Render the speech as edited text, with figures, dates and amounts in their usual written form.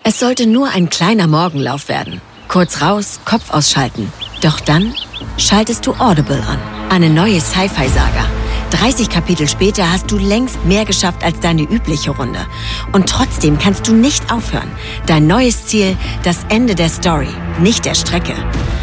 Es sollte nur ein kleiner Morgenlauf werden. Kurz raus, Kopf ausschalten. Doch dann schaltest du Audible an. Eine neue Sci-Fi-Saga. 30 Kapitel später hast du längst mehr geschafft als deine übliche Runde. Und trotzdem kannst du nicht aufhören. Dein neues Ziel, das Ende der Story, nicht der Strecke.